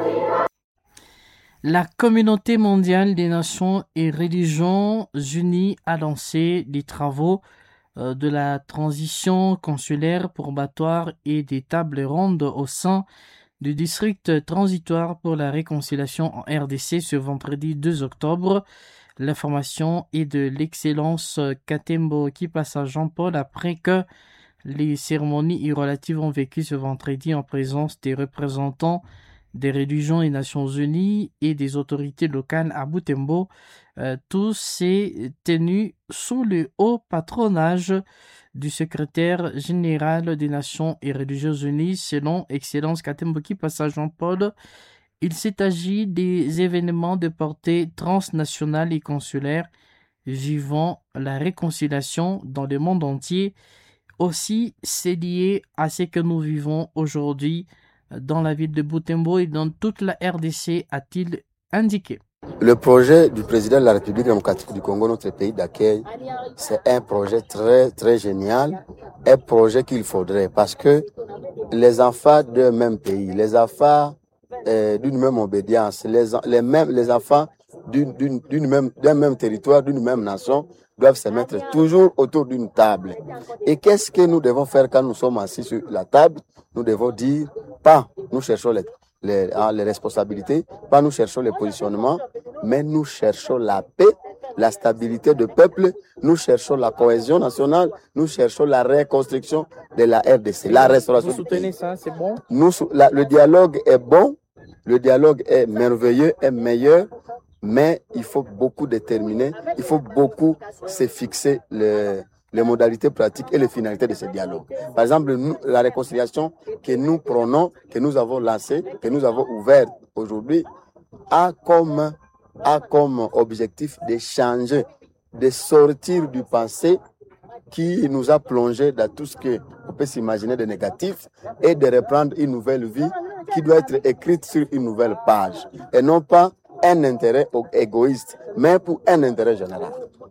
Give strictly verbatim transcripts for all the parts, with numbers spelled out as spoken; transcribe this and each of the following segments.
La communauté mondiale des nations et religions unies a lancé les travaux de la transition consulaire probatoire et des tables rondes au sein du district transitoire pour la réconciliation en R D C ce vendredi deux octobre. L'information est de l'excellence Katembo Kipasa Jean-Paul après que les cérémonies relatives ont vécu ce vendredi en présence des représentants des religions et Nations Unies et des autorités locales à Butembo. Euh, tout s'est tenu sous le haut patronage du secrétaire général des Nations et Religions Unies, selon Excellence Katembo Kipasa Jean-Paul. Il s'est agi des événements de portée transnationale et consulaire vivant la réconciliation dans le monde entier. Aussi, c'est lié à ce que nous vivons aujourd'hui dans la ville de Butembo et dans toute la R D C, a-t-il indiqué. Le projet du président de la République démocratique du Congo, notre pays d'accueil, c'est un projet très, très génial, un projet qu'il faudrait parce que les enfants d'un même pays, les enfants euh, d'une même obédience, les, les, mêmes, les enfants d'une, d'une, d'une même, d'un même territoire, d'une même nation, doivent se mettre toujours autour d'une table. Et qu'est-ce que nous devons faire quand nous sommes assis sur la table? Nous devons dire, pas nous cherchons les, les, les responsabilités, pas nous cherchons les positionnements, mais nous cherchons la paix, la stabilité du peuple, nous cherchons la cohésion nationale, nous cherchons la reconstruction de la R D C, la restauration. Vous soutenez ça, c'est bon? Nous, la, le dialogue est bon, le dialogue est merveilleux, est meilleur, mais il faut beaucoup déterminer, il faut beaucoup se fixer le, les modalités pratiques et les finalités de ce dialogue. Par exemple, nous, la réconciliation que nous prenons, que nous avons lancée, que nous avons ouverte aujourd'hui, a comme, a comme objectif de changer, de sortir du passé qui nous a plongé dans tout ce qu'on peut s'imaginer de négatif et de reprendre une nouvelle vie qui doit être écrite sur une nouvelle page et non pas un intérêt égoïste, mais pour un intérêt général.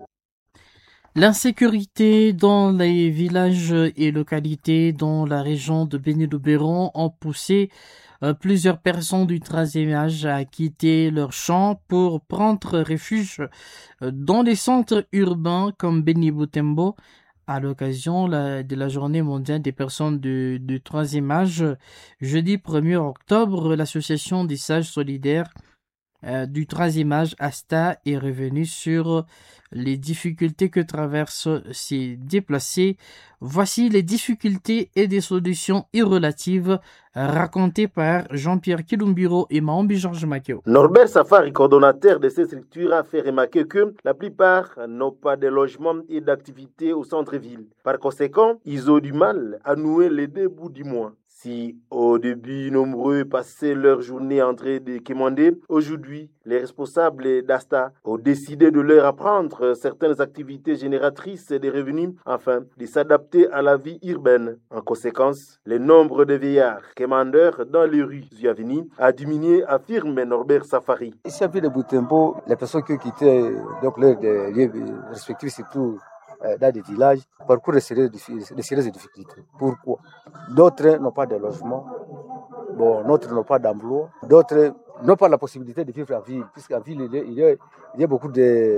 L'insécurité dans les villages et localités dans la région de Béni-Louberon ont poussé euh, plusieurs personnes du troisième âge à quitter leur champ pour prendre refuge euh, dans les centres urbains comme Béni-Butembo. À l'occasion la, de la journée mondiale des personnes du, du troisième âge, jeudi premier octobre, l'association des sages solidaires Euh, du troisième âge, Asta, est revenu sur les difficultés que traversent ces déplacés. Voici les difficultés et des solutions irrelatives racontées par Jean-Pierre Kilumbiro et Maombi Georges Makeo. Norbert Safari, coordonnateur de ces structures, a fait remarquer que la plupart n'ont pas de logement et d'activités au centre-ville. Par conséquent, ils ont du mal à nouer les deux bouts du mois. Si au début, nombreux passaient leur journée en train de commander, aujourd'hui, les responsables d'Asta ont décidé de leur apprendre certaines activités génératrices de revenus afin de s'adapter à la vie urbaine. En conséquence, le nombre de vieillards commandeurs dans les rues et avenues a diminué, affirme Norbert Safari. Ici à de Butembo, les personnes qui ont quitté donc, leurs lieux respectifs, surtout dans des villages, parcourent de sérieuses difficultés. Pourquoi? D'autres n'ont pas de logement, bon, d'autres n'ont pas d'emploi, d'autres n'ont pas la possibilité de vivre en ville, puisqu'en ville, il y a, il y a, il y a beaucoup de,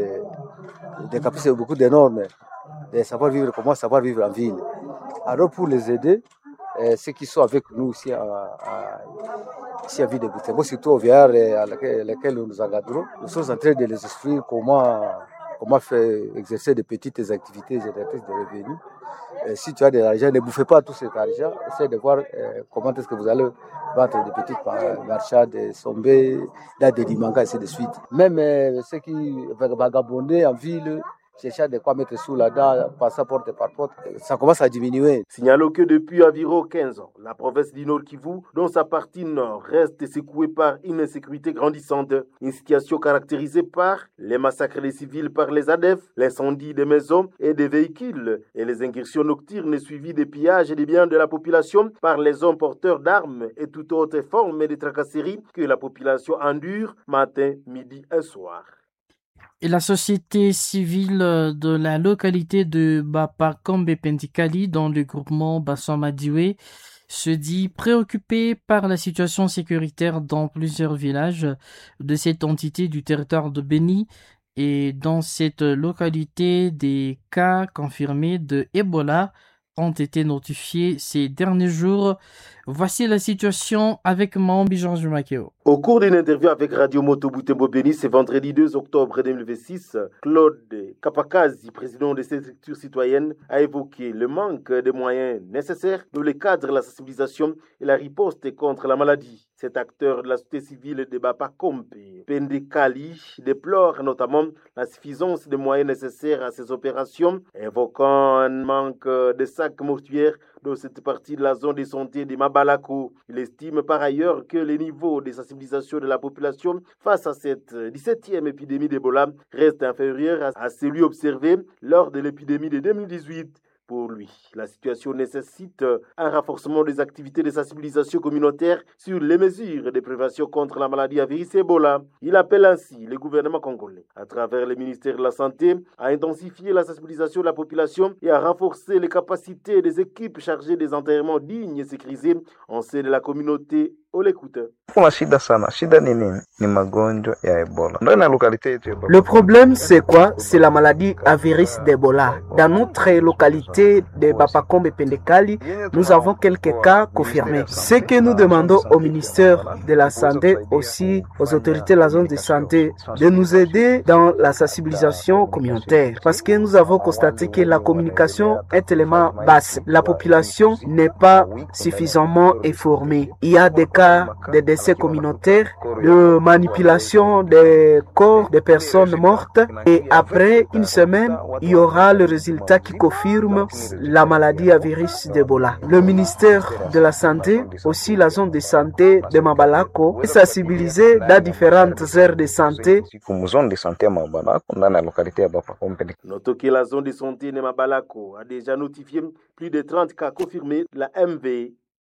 de capacités, beaucoup de normes, de savoir vivre, comment savoir vivre en ville. Alors pour les aider, euh, ceux qui sont avec nous ici à, à, ici à Ville de Butembo, surtout au V R à laquelle, à laquelle nous nous encadrons, nous sommes en train de les instruire comment comment faire exercer de petites activités génératrices de revenus. Euh, si tu as de l'argent, ne bouffez pas tout cet argent. Essayez de voir euh, comment est-ce que vous allez vendre des petites marchands, des sombés, dans des limangas, et ainsi de suite. Même euh, ceux qui vagabondaient en ville, cherchant de quoi mettre sous la dent, passant porte par porte, ça commence à diminuer. Signalons que depuis environ quinze ans, la province du Nord Kivu, dans sa partie nord, reste secouée par une insécurité grandissante. Une situation caractérisée par les massacres des civils par les A D F, l'incendie des maisons et des véhicules et les incursions nocturnes suivies des pillages et des biens de la population par les hommes porteurs d'armes et toute autre forme de tracasserie que la population endure matin, midi et soir. Et la société civile de la localité de Bapakombe Pendikali dans le groupement Bassama Diwe se dit préoccupé par la situation sécuritaire dans plusieurs villages de cette entité du territoire de Beni. Et dans cette localité, des cas confirmés de Ebola ont été notifiés ces derniers jours. Voici la situation avec Mambi Georges Makeo. Au cours d'une interview avec Radio Moto Butembo Beni, ce vendredi deux octobre deux mille vingt-six, Claude Kapakazi, président de cette structure citoyenne, a évoqué le manque de moyens nécessaires dans le cadre de la sensibilisation et la riposte contre la maladie. Cet acteur de la société civile de Bapakombe, Pendekali, déplore notamment l'insuffisance des moyens nécessaires à ces opérations, évoquant un manque de sacs mortuaires dans cette partie de la zone de santé de Mabalako. Il estime par ailleurs que les niveaux de sensibilisation de la population face à cette dix-septième épidémie d'Ebola reste inférieur à celui observé lors de l'épidémie de deux mille dix-huit. Pour lui, la situation nécessite un renforcement des activités de sensibilisation communautaire sur les mesures de prévention contre la maladie à virus Ebola. Il appelle ainsi le gouvernement congolais, à travers le ministère de la Santé, à intensifier la sensibilisation de la population et à renforcer les capacités des équipes chargées des enterrements dignes et sécurisés en sein de la communauté. Le problème, c'est quoi? C'est la maladie à virus d'Ebola. Dans notre localité de Bapakombe Pendekali, nous avons quelques cas confirmés. Ce que nous demandons au ministère de la Santé, aussi aux autorités de la zone de santé, de nous aider dans la sensibilisation communautaire. Parce que nous avons constaté que la communication est tellement basse. La population n'est pas suffisamment informée. Il y a des cas de décès communautaires, de manipulation des corps des personnes mortes, et après une semaine, il y aura le résultat qui confirme la maladie à virus d'Ebola. Le ministère de la Santé, aussi la zone de santé de Mabalako, est sensibilisé dans différentes aires de santé. Notons que la zone de santé de Mabalako a déjà notifié plus de trente cas confirmés de la M V.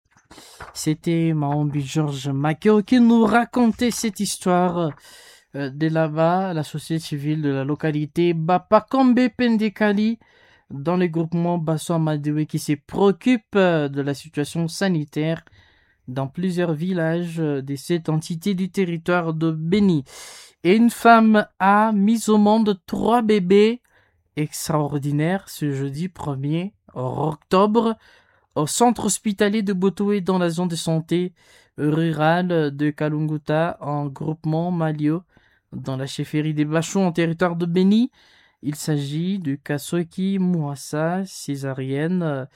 C'était Mambi Georges Makeo qui nous racontait cette histoire de là-bas, la société civile de la localité Bapakombe Pendekali, dans le groupement Basso Amadoué, qui se préoccupe de la situation sanitaire dans plusieurs villages de cette entité du territoire de Beni. Et une femme a mis au monde trois bébés extraordinaires ce jeudi premier octobre au centre hospitalier de Botoué dans la zone de santé rurale de Kalunguta en groupement Malio dans la chefferie des Bachons en territoire de Beni. Il s'agit de Kasoki Mouassa, césarienne,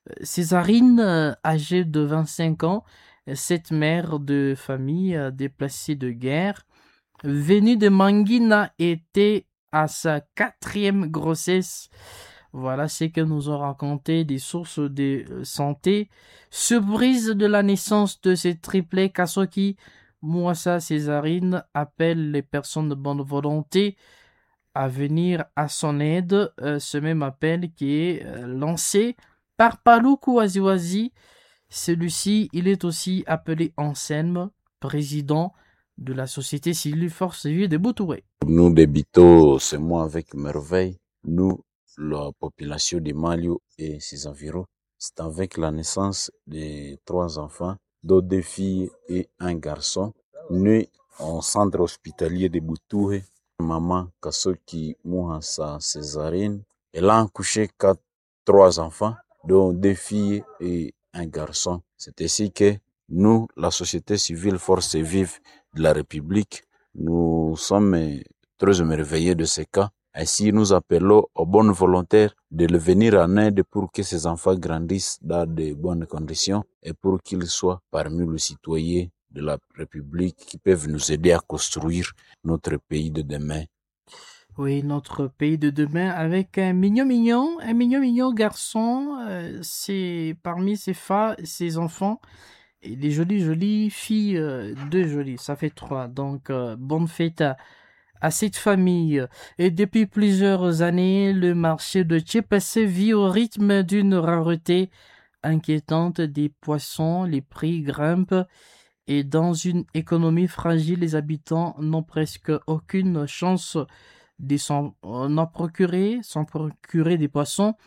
césarine âgée de vingt-cinq ans, cette mère de famille déplacée de guerre, venue de Mangina, était à sa quatrième grossesse. Voilà ce que nous ont raconté des sources de santé. Surprise de la naissance de ces triplets, Kasoki Mouassa Césarine appelle les personnes de bonne volonté à venir à son aide. Euh, ce même appel qui est euh, lancé par Paluku Waziwazi. Celui-ci, il est aussi appelé Anselme, président de la société civile Force Vive de Botoué. Nous débutons ce mois avec merveille. Nous, la population de Malio et ses environs, c'est avec la naissance de trois enfants, dont deux filles et un garçon, nés au centre hospitalier de Botoué. Maman Kasoki Mouassa Césarine, elle a accouché quatre, trois enfants, dont deux filles et un garçon. C'est ainsi que nous, la société civile Force Vive de la République, nous sommes très émerveillés de ces cas. Ainsi, nous appelons aux bonnes volontaires de le venir en aide pour que ces enfants grandissent dans de bonnes conditions et pour qu'ils soient parmi les citoyens de la République qui peuvent nous aider à construire notre pays de demain. Oui, notre pays de demain avec un mignon mignon, un mignon mignon garçon, euh, c'est parmi ses fa, ses enfants, et des jolies jolies filles, euh, deux jolies, ça fait trois. Donc euh, bonne fête à, à cette famille. Et depuis plusieurs années, le marché de Tchépessé vit au rythme d'une rareté inquiétante des poissons, les prix grimpent. Et dans une économie fragile, les habitants n'ont presque aucune chance de s'en en procurer, s'en procurer des poissons.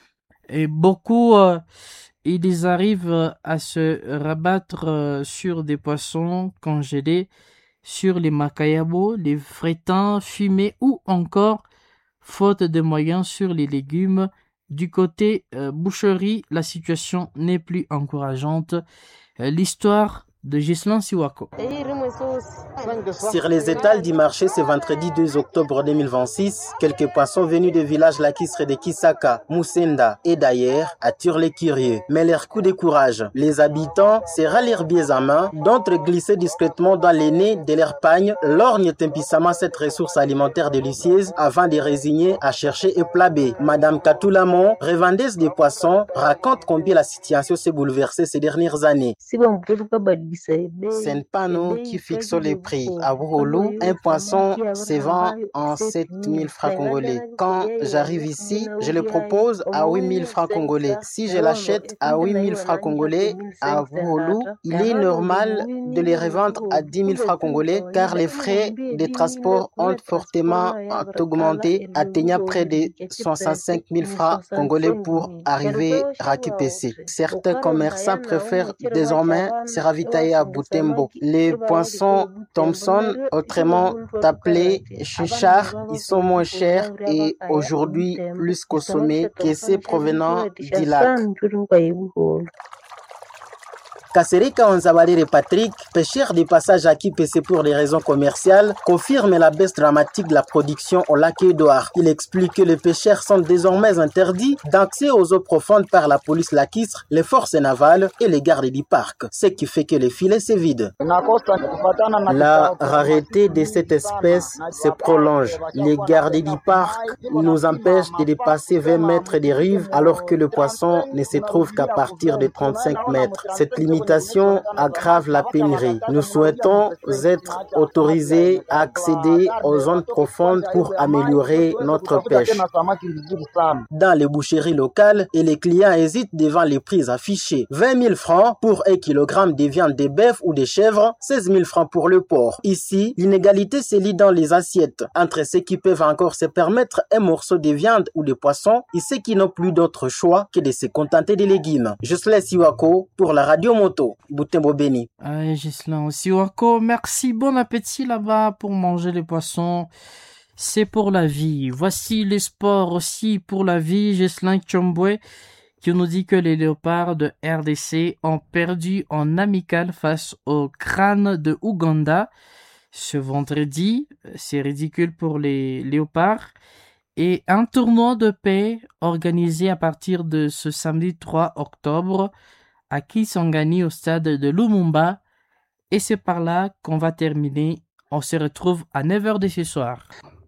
Et beaucoup, euh, ils arrivent à se rabattre euh, sur des poissons congelés, sur les macayabo, les frétins fumés ou encore, faute de moyens, sur les légumes. Du côté euh, boucherie, la situation n'est plus encourageante. Euh, l'histoire de Ghislain Siwako. Sur les étals du marché ce vendredi deux octobre deux mille vingt-six, quelques poissons venus des villages lacustres de Kisaka, Moussenda et d'ailleurs attirent les curieux. Mais leur coup de courage, les habitants se râlent biais en main, d'autres glissaient discrètement dans les nez de leur pagne, lorgnent impuissamment cette ressource alimentaire délicieuse avant de résigner à chercher et plaber. Madame Katoulamon, revendeuse des poissons, raconte combien la situation s'est bouleversée ces dernières années. Ce n'est pas nous qui fixons les prix. À Bouhoulou, un poisson se vend en sept mille francs congolais. Quand j'arrive ici, je le propose à huit mille francs congolais. Si je l'achète à huit mille francs congolais à Bouhoulou, il est normal de les revendre à dix mille francs congolais car les frais de transport ont fortement augmenté, atteignant près de soixante-cinq mille francs congolais pour arriver à K P C. Certains commerçants préfèrent désormais se ravitailler à Butembo. Les poissons Thompson, autrement appelés chichard, ils sont moins chers et aujourd'hui plus consommés que ceux provenant du lac. Kasserika Onzabalere Patrick, pêcheur de passage à K P C pour des raisons commerciales, confirme la baisse dramatique de la production au lac Édouard. Il explique que les pêcheurs sont désormais interdits d'accès aux eaux profondes par la police lacustre, les forces navales et les gardes du parc, ce qui fait que les filets se vident. La rareté de cette espèce se prolonge. Les gardes du parc nous empêchent de dépasser vingt mètres des rives alors que le poisson ne se trouve qu'à partir de trente-cinq mètres. Cette limite aggrave la pénurie. Nous souhaitons être autorisés à accéder aux zones profondes pour améliorer notre pêche. Dans les boucheries locales, et les clients hésitent devant les prix affichés. vingt mille francs pour un kilogramme de viande de bœuf ou de chèvre, seize mille francs pour le porc. Ici, l'inégalité se lit dans les assiettes entre ceux qui peuvent encore se permettre un morceau de viande ou de poisson et ceux qui n'ont plus d'autre choix que de se contenter des légumes. Ghislain Siwako pour la radio Moto. Butembo Beni. Ah, Ghislain Siwako, merci, bon appétit là-bas pour manger les poissons. C'est pour la vie. Voici les sports aussi pour la vie. Ghislain Tchombwe qui nous dit que les léopards de R D C ont perdu en amical face au crâne de Ouganda ce vendredi. C'est ridicule pour les léopards. Et un tournoi de paix organisé à partir de ce samedi trois octobre à Kisangani au stade de Lumumba. Et c'est par là qu'on va terminer. On se retrouve à neuf heures de ce soir.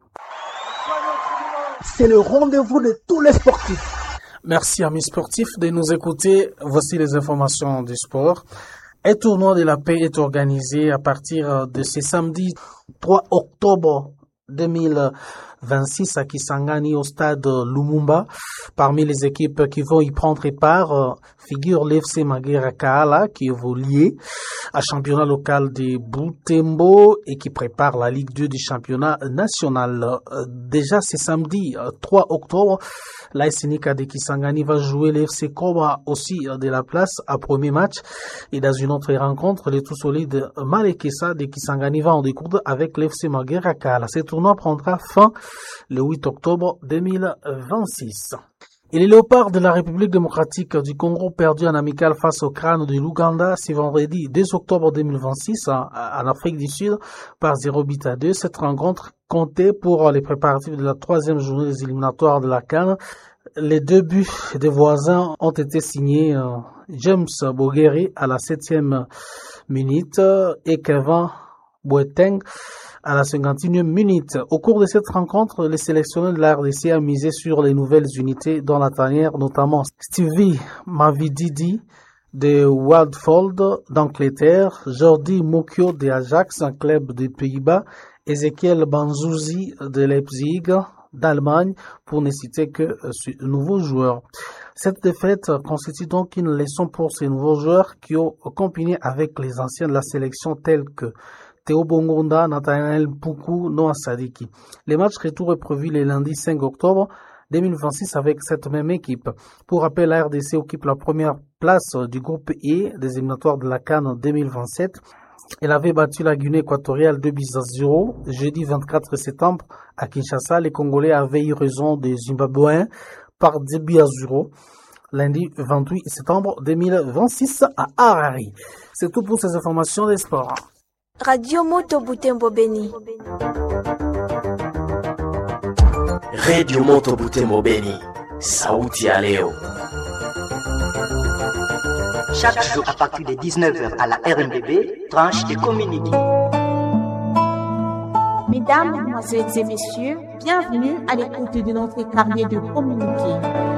C'est le rendez-vous de tous les sportifs. Merci amis sportifs de nous écouter. Voici les informations du sport. Un tournoi de la paix est organisé à partir de ce samedi trois octobre deux mille vingt-six à Kisangani au stade Lumumba. Parmi les équipes qui vont y prendre part figure l'F C Magera Kahala qui évolue à championnat local de Butembo et qui prépare la Ligue deux du championnat national. Déjà ce samedi trois octobre, l'A S Nika de Kisangani va jouer l'F C Cobra aussi de la place à premier match. Et dans une autre rencontre, le tout solide Malekesa de Kisangani va en découdre avec l'F C Magera Kahala. Ce tournoi prendra fin le huit octobre deux mille vingt-six. Et les léopards de la République démocratique du Congo perdus en amical face au crâne de l'Ouganda ce vendredi deux octobre deux mille vingt-six en Afrique du Sud par zéro but à deux. Cette rencontre comptait pour les préparatifs de la troisième journée des éliminatoires de la CAN. Les deux buts des voisins ont été signés euh, James Bogueri à la septième minute et Kevin Boateng à la cinquantième minute. Au cours de cette rencontre, les sélectionneurs de la R D C a misé sur les nouvelles unités dans la tanière, notamment Stevie Mavididi de Watford d'Angleterre, Jordi Mokyo de Ajax, un club des Pays-Bas, Ezekiel Banzuzi de Leipzig d'Allemagne, pour ne citer que ce nouveau joueur. Cette défaite constitue donc une leçon pour ces nouveaux joueurs qui ont combiné avec les anciens de la sélection tels que Théo Bongonda, Nathanaël Poukou, Noah Sadiki. Le match retour est prévu le lundi cinq octobre deux mille vingt-six avec cette même équipe. Pour rappel, la R D C occupe la première place du groupe E des éliminatoires de la CAN deux mille vingt-sept. Elle avait battu la Guinée équatoriale deux buts à zéro jeudi vingt-quatre septembre à Kinshasa. Les Congolais avaient eu raison des Zimbabwéens par deux buts à zéro lundi vingt-huit septembre deux mille vingt-six à Harare. C'est tout pour ces informations des sports. Radio Moto Butembo Beni. Radio Moto Butembo Beni. Sauti ya leo. Chaque jour à partir de dix-neuf heures à la R M B B, tranche de communiqué. Mesdames, Mesdemoiselles et Messieurs, bienvenue à l'écoute de notre carnet de communiqué.